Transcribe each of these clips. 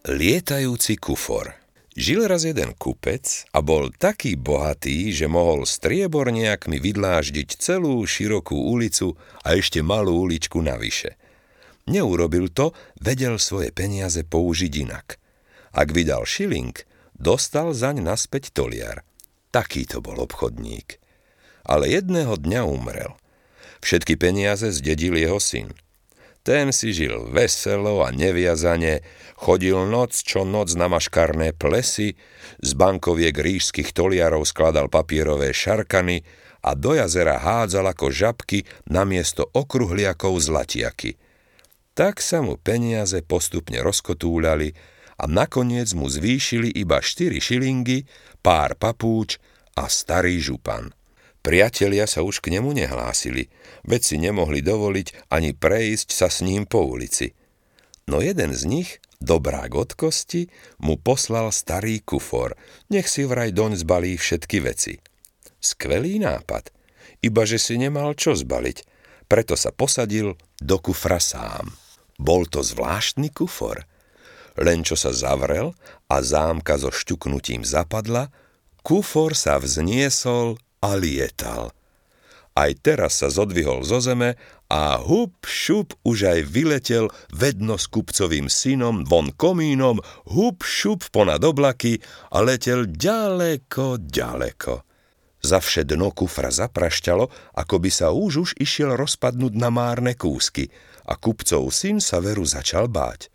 Lietajúci kufor. Žil raz jeden kupec a bol taký bohatý, že mohol strieborniakmi vydláždiť celú širokú ulicu a ešte malú uličku navyše. Neurobil to, vedel svoje peniaze použiť inak. Ak vydal šiling, dostal zaň naspäť toliar. Taký to bol obchodník. Ale jedného dňa umrel. Všetky peniaze zdedil jeho syn. Ten si žil veselo a neviazane, chodil noc čo noc na maškarné plesy, z bankoviek ríšskych toliarov skladal papierové šarkany a do jazera hádzal ako žabky namiesto okruhliakov zlatiaky. Tak sa mu peniaze postupne rozkotúľali a nakoniec mu zvýšili iba 4 šilingy, pár papúč a starý župan. Priatelia sa už k nemu nehlásili, veď si nemohli dovoliť ani prejsť sa s ním po ulici. No jeden z nich, dobrák od kosti, mu poslal starý kufor, nech si vraj doň zbalí všetky veci. Skvelý nápad, ibaže si nemal čo zbaliť, preto sa posadil do kufra sám. Bol to zvláštny kufor. Len čo sa zavrel a zámka so šťuknutím zapadla, kufor sa vzniesol a lietal. Aj teraz sa zodvihol zo zeme a hup šup už aj vyletel vedno s kupcovým synom von komínom, hup šup ponad oblaky a letel ďaleko, ďaleko. Zavše dno kufra zaprašťalo, ako by sa už išiel rozpadnúť na márne kúsky a kupcov syn sa veru začal báť.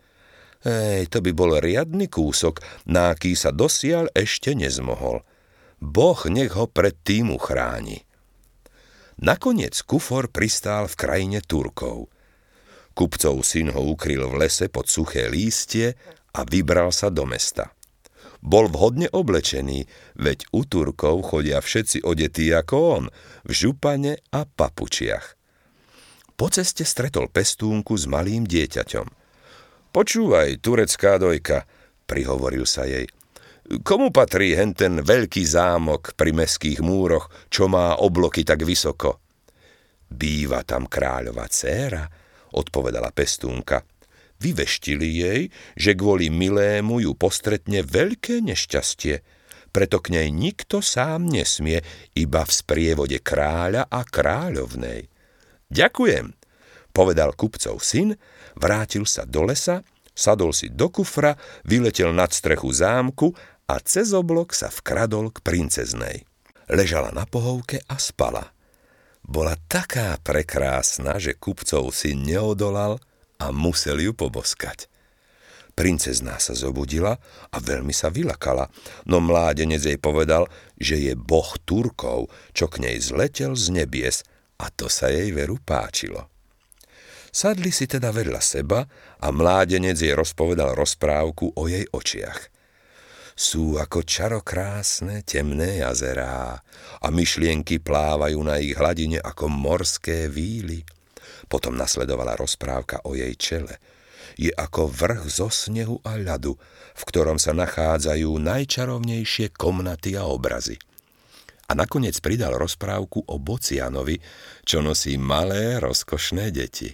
To by bol riadny kúsok, na aký sa dosiaľ ešte nezmohol. Boh nech ho pred tým uchráni. Nakoniec kufor pristál v krajine Turkov. Kupcov syn ho ukryl v lese pod suché lístie a vybral sa do mesta. Bol vhodne oblečený, veď u Turkov chodia všetci odetí ako on, v župane a papučiach. Po ceste stretol pestúnku s malým dieťaťom. Počúvaj, turecká dojka, prihovoril sa jej. Komu patrí henten veľký zámok pri mestských múroch, čo má obloky tak vysoko? Býva tam kráľova dcéra, odpovedala pestúnka. Vyveštili jej, že kvôli milému ju postretne veľké nešťastie, preto k nej nikto sám nesmie, iba v sprievode kráľa a kráľovnej. Ďakujem, povedal kupcov syn, vrátil sa do lesa, sadol si do kufra, vyletel nad strechu zámku a cez oblok sa vkradol k princeznej. Ležala na pohovke a spala. Bola taká prekrásna, že kupcov syn neodolal a musel ju poboskať. Princezná sa zobudila a veľmi sa vylakala, no mládenec jej povedal, že je boh Turkov, čo k nej zletel z nebies, a to sa jej veru páčilo. Sadli si teda vedľa seba a mládenec jej rozpovedal rozprávku o jej očiach. Sú ako čarokrásne temné jazerá a myšlienky plávajú na ich hladine ako morské víly. Potom nasledovala rozprávka o jej čele. Je ako vrch zo snehu a ľadu, v ktorom sa nachádzajú najčarovnejšie komnaty a obrazy. A nakoniec pridal rozprávku o bocianovi, čo nosí malé, rozkošné deti.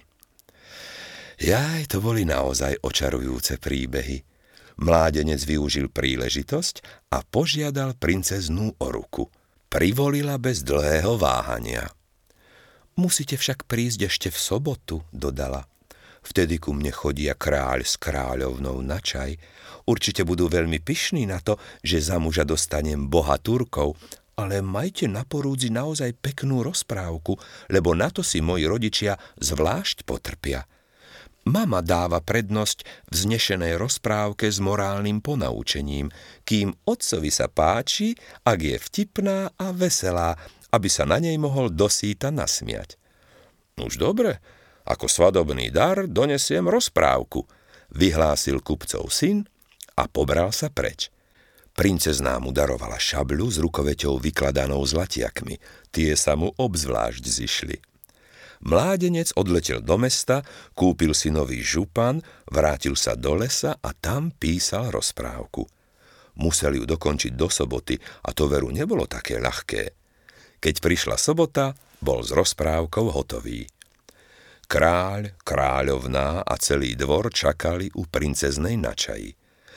Jaj, to boli naozaj očarujúce príbehy. Mládenec využil príležitosť a požiadal princeznú o ruku. Privolila bez dlhého váhania. Musíte však prísť ešte v sobotu, dodala. Vtedy ku mne chodia kráľ s kráľovnou na čaj. Určite budú veľmi pyšní na to, že za muža dostanem boha Turkov, ale majte na porúdzi naozaj peknú rozprávku, lebo na to si moji rodičia zvlášť potrpia. Mama dáva prednosť vznešenej rozprávke s morálnym ponaučením, kým otcovi sa páči, ak je vtipná a veselá, aby sa na nej mohol dosýta nasmiať. Už dobre, ako svadobný dar donesiem rozprávku, vyhlásil kupcov syn a pobral sa preč. Princezná mu darovala šabľu s rukoveťou vykladanou zlatiakmi, tie sa mu obzvlášť zišli. Mládenec odletel do mesta, kúpil si nový župan, vrátil sa do lesa a tam písal rozprávku. Musel ju dokončiť do soboty a to veru nebolo také ľahké. Keď prišla sobota, bol s rozprávkou hotový. Kráľ, kráľovná a celý dvor čakali u princeznej na čaji.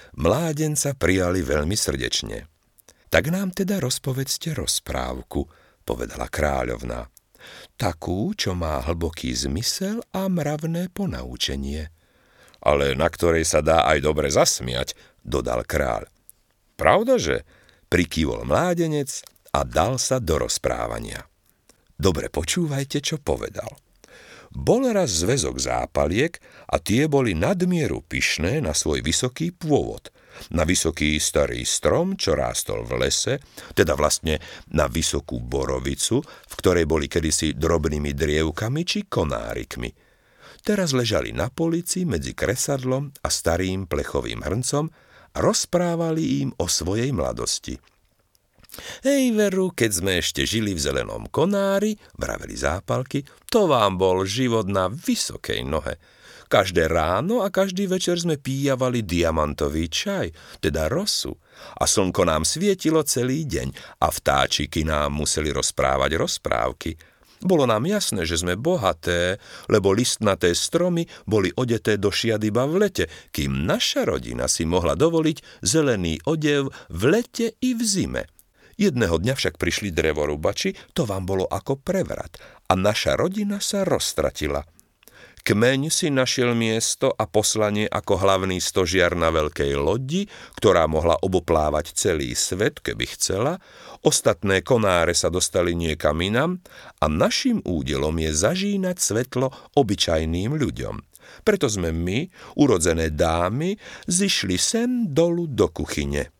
Mládenca prijali veľmi srdečne. Tak nám teda rozpovedzte rozprávku, povedala kráľovná. Takú, čo má hlboký zmysel a mravné ponaučenie. Ale na ktorej sa dá aj dobre zasmiať, dodal kráľ. Pravdaže? Prikývol mládenec a dal sa do rozprávania. Dobre počúvajte, čo povedal. Bol raz zväzok zápaliek a tie boli nadmieru pyšné na svoj vysoký pôvod, na vysoký starý strom, čo rástol v lese, teda vlastne na vysokú borovicu, v ktorej boli kedysi drobnými drievkami či konárikmi. Teraz ležali na polici medzi kresadlom a starým plechovým hrncom a rozprávali im o svojej mladosti. Hej, veru, keď sme ešte žili v zelenom konári, vraveli zápalky, to vám bol život na vysokej nohe. Každé ráno a každý večer sme píjavali diamantový čaj, teda rosu, a slnko nám svietilo celý deň a vtáčiky nám museli rozprávať rozprávky. Bolo nám jasné, že sme bohaté, lebo listnaté stromy boli odeté do šiat iba v lete, kým naša rodina si mohla dovoliť zelený odev v lete i v zime. Jedného dňa však prišli drevorubači, to vám bolo ako prevrat a naša rodina sa roztratila. Kmeň si našiel miesto a poslanie ako hlavný stožiar na veľkej lodi, ktorá mohla oboplávať celý svet, keby chcela. Ostatné konáre sa dostali niekam inam a naším údelom je zažínať svetlo obyčajným ľuďom. Preto sme my, urodzené dámy, zišli sem dolu do kuchyne.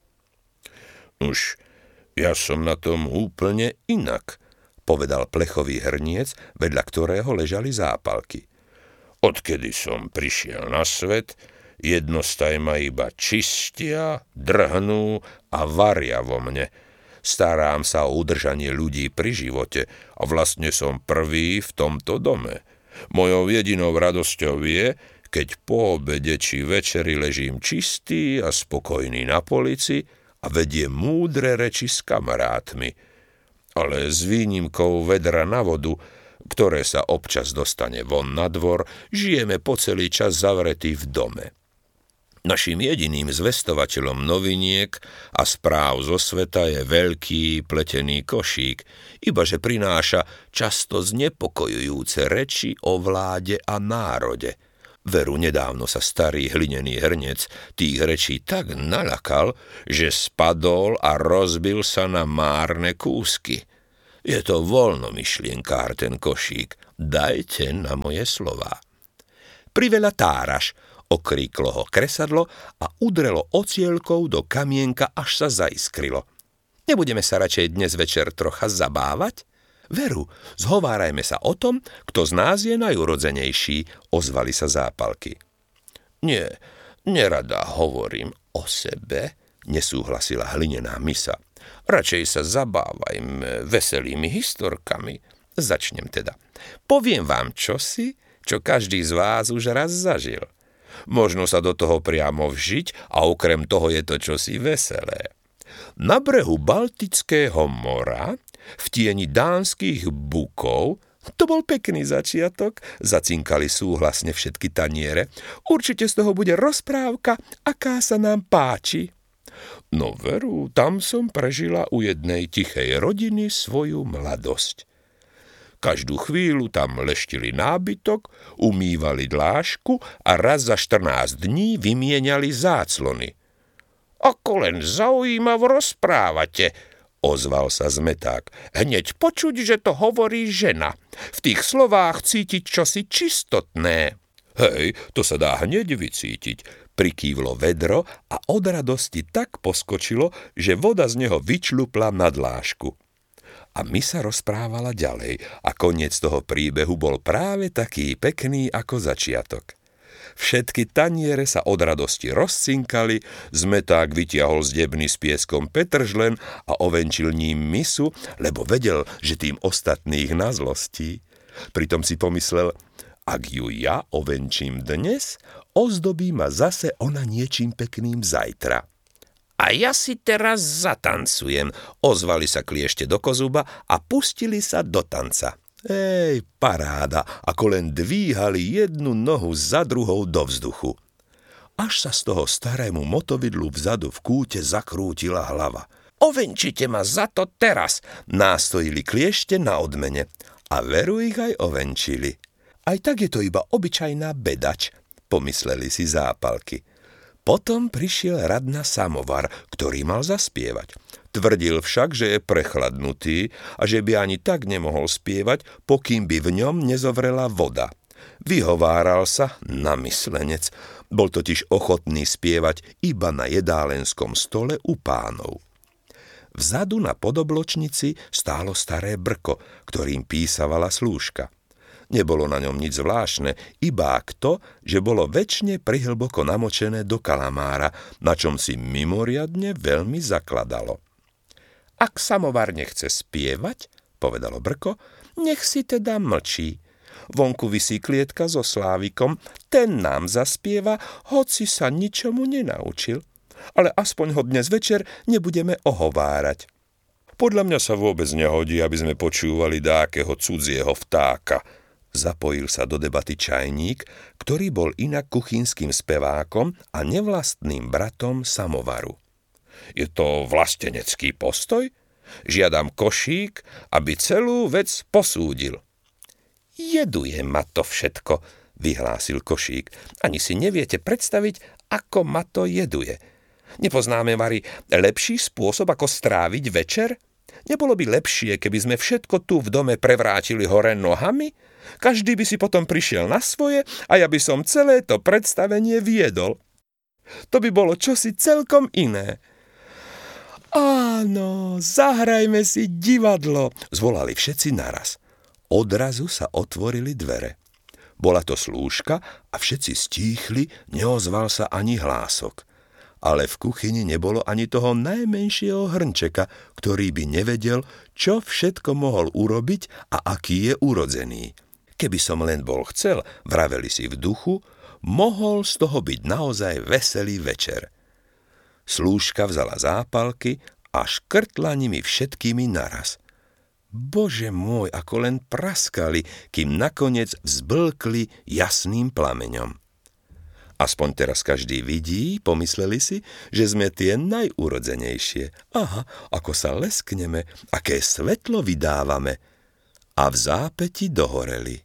Už ja som na tom úplne inak, povedal plechový hrniec, vedľa ktorého ležali zápalky. Odkedy som prišiel na svet, jednostaj ma iba čistia, drhnú a varia vo mne. Starám sa o udržanie ľudí pri živote a vlastne som prvý v tomto dome. Mojou jedinou radosťou je, keď po obede či večeri ležím čistý a spokojný na polici a vedie múdre reči s kamarátmi. Ale s výnimkou vedra na vodu, ktoré sa občas dostane von na dvor, žijeme po celý čas zavretí v dome. Naším jediným zvestovateľom noviniek a správ zo sveta je veľký pletený košík, ibaže prináša často znepokojujúce reči o vláde a národe. Veru, nedávno sa starý hlinený hrnec tých rečí tak naľakal, že spadol a rozbil sa na márne kúsky. Je to voľnomyšlienkár ten košík, dajte na moje slová. Priveľa táraš, okríklo ho kresadlo a udrelo ocielkou do kamienka, až sa zaiskrilo. Nebudeme sa radšej dnes večer trocha zabávať? Veru, zhovárajme sa o tom, kto z nás je najurodzenejší, ozvali sa zápalky. Nie, nerada hovorím o sebe, nesúhlasila hlinená misa. Radšej sa zabávajme veselými historkami. Začnem teda. Poviem vám čosi, čo každý z vás už raz zažil. Možno sa do toho priamo vžiť a okrem toho je to čosi veselé. Na brehu Baltického mora, v tieni dánskych bukov, to bol pekný začiatok, zacinkali súhlasne všetky taniere. Určite z toho bude rozprávka, aká sa nám páči. No veru, tam som prežila u jednej tichej rodiny svoju mladosť. Každú chvíľu tam leštili nábytok, umývali dlášku a raz za 14 dní vymieniali záclony. Ako len zaujímavo rozprávate, ozval sa zmeták. Hneď počuť, že to hovorí žena. V tých slovách cítiť čosi čistotné. Hej, to sa dá hneď vycítiť, prikývlo vedro a od radosti tak poskočilo, že voda z neho vyčľupla na dlášku. A my sa rozprávala ďalej a koniec toho príbehu bol práve taký pekný ako začiatok. Všetky taniere sa od radosti rozcinkali, zmeták vytiahol zdebný s pieskom petržlen a ovenčil ním misu, lebo vedel, že tým ostatných nazlostí. Pritom si pomyslel, ak ju ja ovenčím dnes, ozdobí ma zase ona niečím pekným zajtra. A ja si teraz zatancujem, ozvali sa kliešte do kozuba a pustili sa do tanca. Ej, paráda, ako len dvíhali jednu nohu za druhou do vzduchu. až sa z toho starému motovidlu vzadu v kúte zakrútila hlava. Ovenčite ma za to teraz, nástojili kliešte na odmene. A veru ich aj ovenčili. Aj tak je to iba obyčajná bedač, pomysleli si zápalky. Potom prišiel rad na samovar, ktorý mal zaspievať. Tvrdil však, že je prechladnutý a že by ani tak nemohol spievať, pokým by v ňom nezovrela voda. Vyhováral sa na myslenec. Bol totiž ochotný spievať iba na jedálenskom stole u pánov. Vzadu na podobločnici stálo staré brko, ktorým písavala slúžka. Nebolo na ňom nič zvláštne, iba to, že bolo večne prihlboko namočené do kalamára, na čom si mimoriadne veľmi zakladalo. Ak samovar nechce spievať, povedalo brko, nech si teda mlčí. Vonku visí klietka so Slávikom, ten nám zaspieva, hoci sa ničomu nenaučil. Ale aspoň ho dnes večer nebudeme ohovárať. Podľa mňa sa vôbec nehodí, aby sme počúvali dákeho cudzieho vtáka. Zapojil sa do debaty čajník, ktorý bol inak kuchynským spevákom a nevlastným bratom samovaru. Je to vlastenecký postoj? Žiadam košík, aby celú vec posúdil. Jeduje ma to všetko, vyhlásil košík. Ani si neviete predstaviť, ako ma to jeduje. Nepoznáme, Mari, lepší spôsob, ako stráviť večer? Nebolo by lepšie, keby sme všetko tu v dome prevrátili hore nohami? Každý by si potom prišiel na svoje a ja by som celé to predstavenie viedol. To by bolo čosi celkom iné. Áno, zahrajme si divadlo, zvolali všetci naraz. Odrazu sa otvorili dvere. Bola to slúžka a všetci stíchli, neozval sa ani hlások. Ale v kuchyni nebolo ani toho najmenšieho hrnčeka, ktorý by nevedel, čo všetko mohol urobiť a aký je urodzený. Keby som len bol chcel, vraveli si v duchu, mohol z toho byť naozaj veselý večer. Slúžka vzala zápalky a škrtla nimi všetkými naraz. Bože môj, ako len praskali, kým nakoniec vzblkli jasným plameňom. Aspoň teraz každý vidí, pomysleli si, že sme tie najurodzenejšie. Aha, ako sa leskneme, aké svetlo vydávame. A v zápäti dohoreli.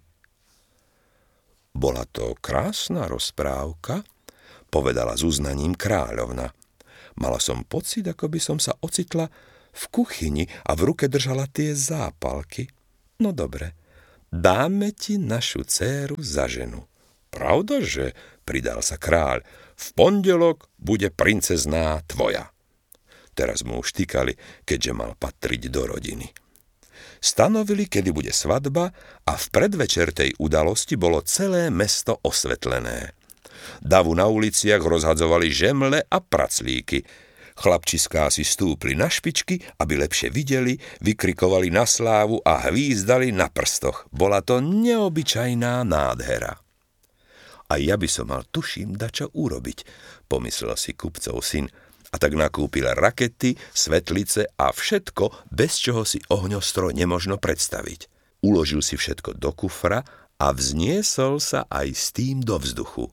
Bola to krásna rozprávka, povedala s uznaním kráľovna. Mala som pocit, ako by som sa ocitla v kuchyni a v ruke držala tie zápalky. No dobre, dáme ti našu dcéru za ženu. Pravda, že? Pridal sa kráľ. V pondelok bude princezná tvoja. Teraz mu už tykali, keďže mal patriť do rodiny. Stanovili, kedy bude svadba a v predvečer tej udalosti bolo celé mesto osvetlené. Davu na uliciach rozhadzovali žemle a praclíky. Chlapčiská si stúpli na špičky, aby lepšie videli, vykrikovali na slávu a hvízdali na prstoch. Bola to neobyčajná nádhera. A ja by som mal, tuším, dačo urobiť, pomyslel si kupcov syn, a tak nakúpil rakety, svetlice a všetko, bez čoho si ohňostroj nemožno predstaviť. Uložil si všetko do kufra a vzniesol sa aj s tým do vzduchu.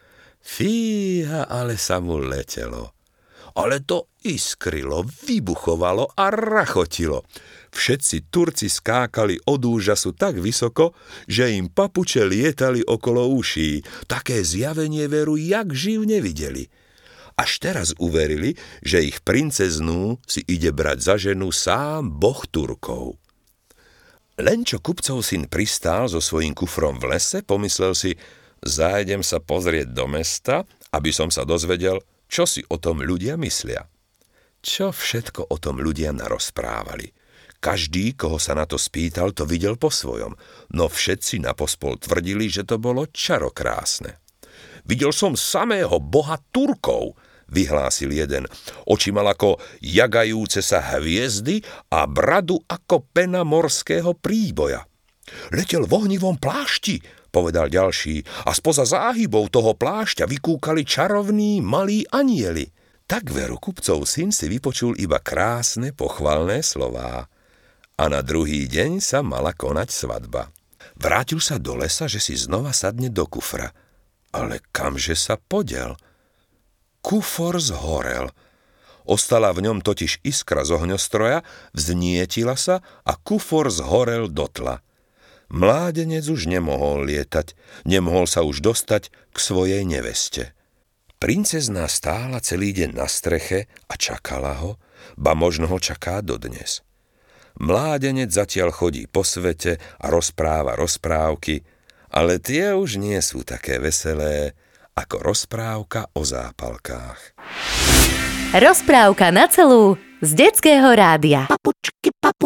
Fíha, ale sa mu letelo. Ale to iskrilo, vybuchovalo a rachotilo. Všetci Turci skákali od úžasu tak vysoko, že im papuče lietali okolo uší. Také zjavenie veru jak živ nevideli. Až teraz uverili, že ich princeznú si ide brať za ženu sám boh Turkov. Len čo kupcov syn pristál so svojím kufrom v lese, pomyslel si, zájdem sa pozrieť do mesta, aby som sa dozvedel, čo si o tom ľudia myslia. Čo všetko o tom ľudia narozprávali. Každý, koho sa na to spýtal, to videl po svojom, no všetci napospol tvrdili, že to bolo čarokrásne. Videl som samého boha Turkov, vyhlásil jeden. Oči mal ako jagajúce sa hviezdy a bradu ako pena morského príboja. Letel v ohnivom plášti, povedal ďalší, a spoza záhybov toho plášťa vykúkali čarovní malí anjeli. Tak veru kupcov syn si vypočul iba krásne pochvalné slová. A na druhý deň sa mala konať svadba. Vrátil sa do lesa, že si znova sadne do kufra. Ale kamže sa podiel? kufor zhorel. Ostala v ňom totiž iskra z ohňostroja, vznietila sa a kufor zhorel dotla. Mládenec už nemohol lietať, nemohol sa už dostať k svojej neveste. Princezná stála celý deň na streche a čakala ho, ba možno ho čaká dodnes. Mládenec zatiaľ chodí po svete a rozpráva rozprávky, ale tie už nie sú také veselé ako rozprávka o zápalkách. Rozprávka na celú z Detského rádia.